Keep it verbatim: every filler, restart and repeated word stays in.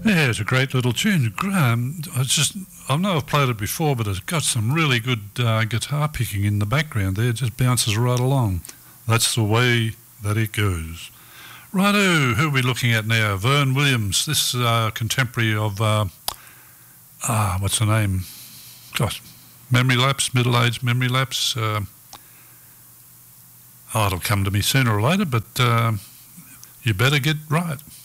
Yeah, it's a great little tune. Um, it's just, I know I've played it before, but it's got some really good uh, guitar picking in the background there. It just bounces right along. That's the way that it goes. Righto, who are we looking at now? Vern Williams. This is a contemporary of, uh, ah, what's the name? Gosh, memory lapse, middle-aged memory lapse. Uh, oh, it'll come to me sooner or later, but uh, you better get right.